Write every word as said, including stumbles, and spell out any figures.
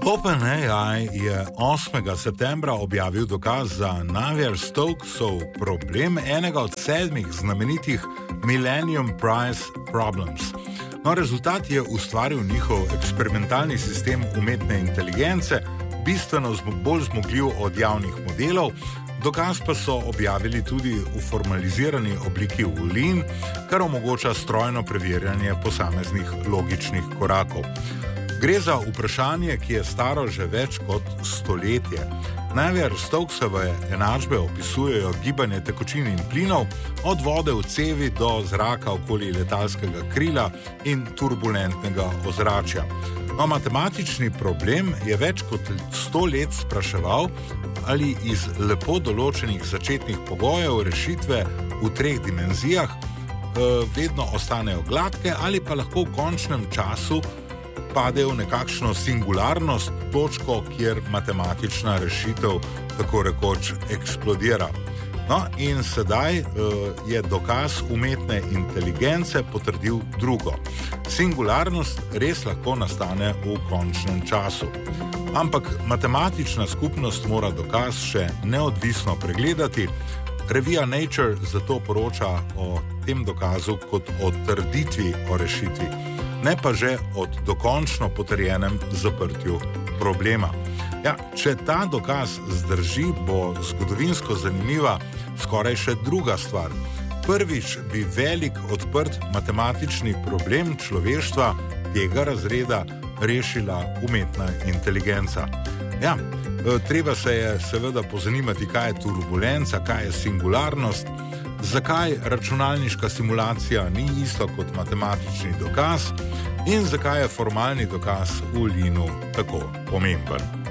OpenAI je osmega septembra objavil dokaz za Navier-Stokesov problem, enega od sedmih znamenitih Millennium Prize Problems. No, rezultat je ustvaril njihov eksperimentalni sistem umetne inteligence, bistveno bolj zmogljiv od javnih modelov. Dokaz pa so objavili tudi v formalizirani obliki Woolin, kar omogoča strojno preverjanje posameznih logičnih korakov. Gre za vprašanje, ki je staro že več kot stoletje. Navier-Stokesove enačbe opisujejo gibanje tekočin in plinov, od vode v cevi do zraka okoli letalskega krila in turbulentnega ozračja. No, matematični problem je več kot sto let spraševal, ali iz lepo določenih začetnih pogojev rešitve v treh dimenzijah eh, vedno ostanejo gladke ali pa lahko v končnem času padejo v nekakšno singularnost, točko, kjer matematična rešitev tako rekoč eksplodira. No, in sedaj uh, je dokaz umetne inteligence potrdil drugo. Singularnost res lahko nastane v končnem času. Ampak matematična skupnost mora dokaz še neodvisno pregledati. Revija Nature zato poroča o tem dokazu kot o trditvi o rešitvi, ne pa že od dokončno potrjenem zaprtju problema. Ja, če ta dokaz zdrži, bo zgodovinsko zanimiva skoraj še druga stvar. Prvič bi velik odprt matematični problem človeštva tega razreda rešila umetna inteligenca. Ja, treba se je seveda pozanimati, kaj je turbulenca, kaj je singularnost, zakaj računalniška simulacija ni isto kot matematični dokaz in zakaj je formalni dokaz v Woolinu tako pomemben.